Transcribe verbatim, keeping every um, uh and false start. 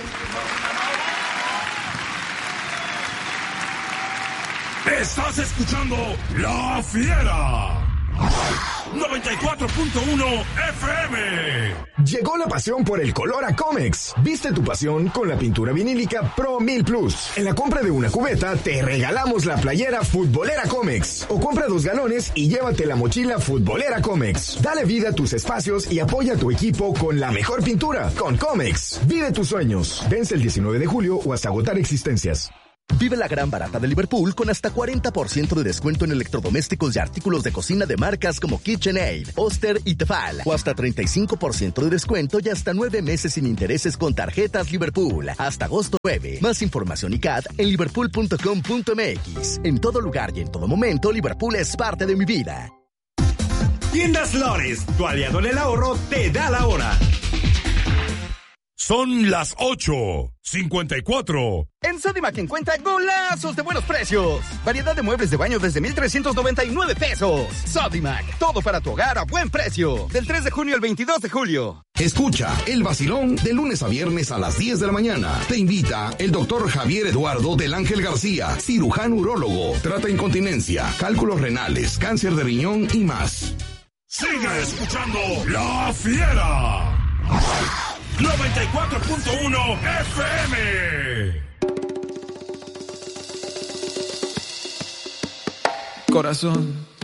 Estás escuchando La Fiera. noventa y cuatro punto uno F M. Llegó la pasión por el color a Comex. Viste tu pasión con la pintura vinílica Pro mil Plus. En la compra de una cubeta te regalamos la playera futbolera Comex. O compra dos galones y llévate la mochila futbolera Comex. Dale vida a tus espacios y apoya a tu equipo con la mejor pintura. Con Comex. Vive tus sueños. Vence el diecinueve de julio o hasta agotar existencias. Vive la gran barata de Liverpool con hasta cuarenta por ciento de descuento en electrodomésticos y artículos de cocina de marcas como KitchenAid, Oster y Tefal. O hasta treinta y cinco por ciento de descuento y hasta nueve meses sin intereses con tarjetas Liverpool. Hasta agosto nueve. Más información y C A D en liverpool punto com punto m x. En todo lugar y en todo momento, Liverpool es parte de mi vida. Tiendas Lores, tu aliado en el ahorro, te da la hora. Son las ocho cincuenta y cuatro. En Sodimac encuentra golazos de buenos precios. Variedad de muebles de baño desde mil trescientos noventa y nueve pesos. Sodimac, todo para tu hogar a buen precio. Del tres de junio al veintidós de julio. Escucha El Vacilón de lunes a viernes a las diez de la mañana. Te invita el doctor Javier Eduardo del Ángel García, cirujano urólogo. Trata incontinencia, cálculos renales, cáncer de riñón y más. Sigue escuchando La Fiera. noventa y cuatro punto uno F M. Corazón,